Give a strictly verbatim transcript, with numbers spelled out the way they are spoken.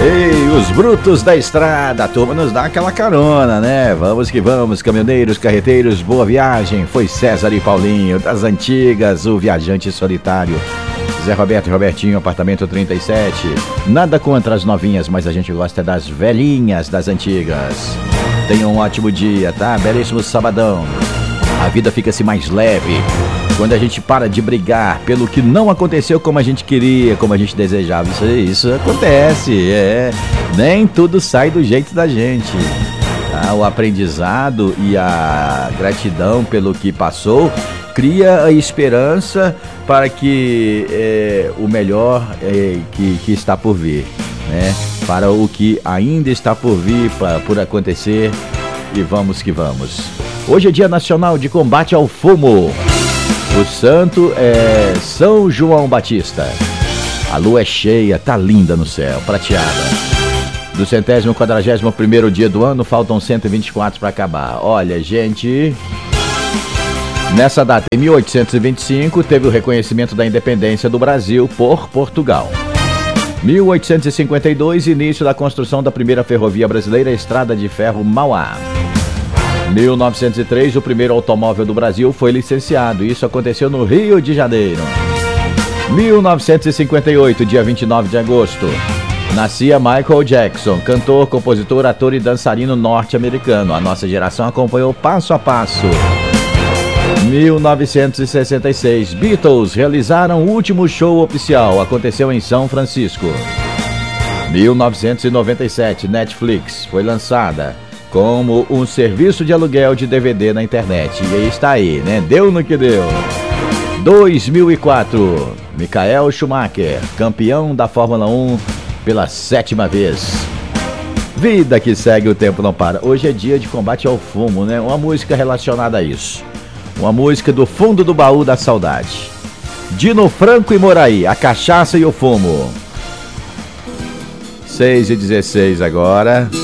Ei, os brutos da estrada, a turma nos dá aquela carona, né? Vamos que vamos, caminhoneiros, carreteiros, boa viagem. Foi César e Paulinho, das antigas, o viajante solitário. Zé Roberto e Robertinho, apartamento trinta e sete. Nada contra as novinhas, mas a gente gosta das velhinhas das antigas. Tenham um ótimo dia, tá? Belíssimo sabadão. A vida fica-se mais leve quando a gente para de brigar pelo que não aconteceu como a gente queria, como a gente desejava. Isso, isso acontece, é. Nem tudo sai do jeito da gente. Tá? O aprendizado e a gratidão pelo que passou cria a esperança para que é, o melhor é, que, que está por vir, né? Para o que ainda está por vir, para, por acontecer, e vamos que vamos. Hoje é Dia Nacional de Combate ao Fumo. O santo é São João Batista. A lua é cheia, tá linda no céu, prateada. Do centésimo quadragésimo primeiro dia do ano, faltam cento e vinte e quatro para acabar. Olha, gente, nessa data, em mil oitocentos e vinte e cinco, teve o reconhecimento da independência do Brasil por Portugal. mil oitocentos e cinquenta e dois, início da construção da primeira ferrovia brasileira, a Estrada de Ferro Mauá. mil novecentos e três, o primeiro automóvel do Brasil foi licenciado. Isso aconteceu no Rio de Janeiro. mil novecentos e cinquenta e oito, dia vinte e nove de agosto, nascia Michael Jackson, cantor, compositor, ator e dançarino norte-americano. A nossa geração acompanhou passo a passo. mil novecentos e sessenta e seis, Beatles realizaram o último show oficial. Aconteceu em São Francisco. mil novecentos e noventa e sete, Netflix foi lançada como um serviço de aluguel de D V D na internet. E aí está aí, né? Deu no que deu. dois mil e quatro, Michael Schumacher, campeão da Fórmula um pela sétima vez. Vida que segue, o tempo não para. Hoje é dia de combate ao fumo, né? Uma música relacionada a isso. Uma música do fundo do baú da saudade. Dino Franco e Moraí, a cachaça e o fumo. seis e dezesseis agora.